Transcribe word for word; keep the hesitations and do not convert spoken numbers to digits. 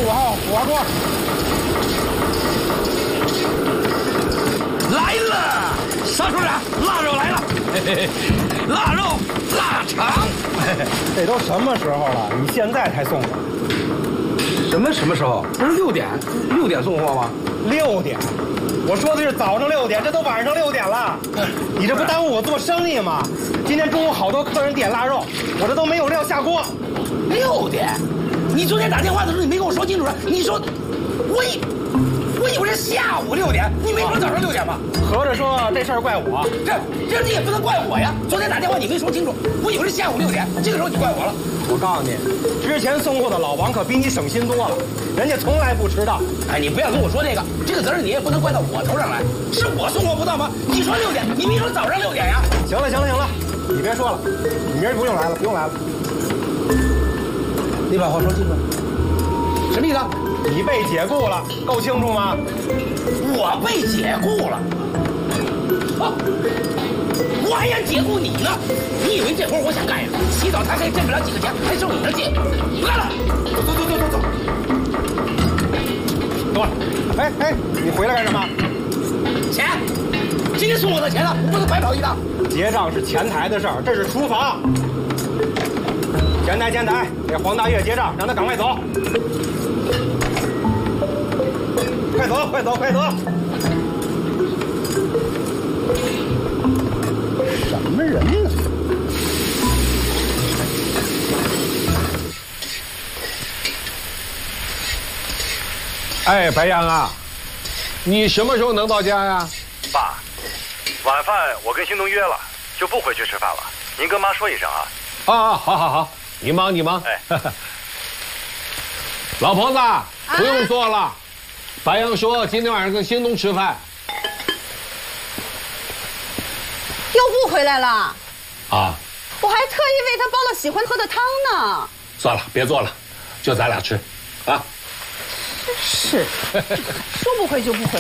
五号火锅来了，邵处长，腊肉来了，嘿嘿嘿，腊肉腊肠。 这都什么时候了？你现在才送我？ 什么什么时候？不是六点六点送货吗？ 六点。我说的是早上六点，这都晚上六点了。你这不耽误我做生意吗？今天中午好多客人点腊肉，我这都没有料下锅。 六点？你昨天打电话的时候你没跟我说清楚啊？你说，我以我以为是下午六点，你没说早上六点吗？ 合着说这事儿怪我？ 这这你也不能怪我呀！昨天打电话你没说清楚，我以为是下午六点，这个时候你怪我了。 我告诉你，之前送货的老王可比你省心多了，人家从来不迟到。 哎，你不要跟我说这个，这个责任你也不能怪到我头上来，是我送货不到吗？你说六点，你没说早上六点呀？ 行了行了行了，你别说了，你明儿不用来了，不用来了。 你把话说清楚，什么意思？ 你被解雇了，够清楚吗？ 我被解雇了，啊，我还想解雇你呢？你以为这活我想干呀？洗澡堂还挣不了几个钱，还受你的气？不干了，走走走走走走。 等会儿，哎哎，你回来干什么？ 钱，今天送我的钱了，不能白跑一趟。 结账是前台的事儿，这是厨房。前台前台，给黄大爷结账，让他赶快走。快走快走快走！什么人呢？ 哎，白杨啊，你什么时候能到家呀？ 爸，晚饭我跟新东约了，就不回去吃饭了。您跟妈说一声啊。 啊，好好好，你忙你忙。 哎， 老婆子，不用做了。啊、白杨说今天晚上跟新东吃饭。 又不回来了？ 啊！ 我还特意为他煲了喜欢喝的汤呢。 算了，别做了，就咱俩吃，啊。 是，说不回就不回。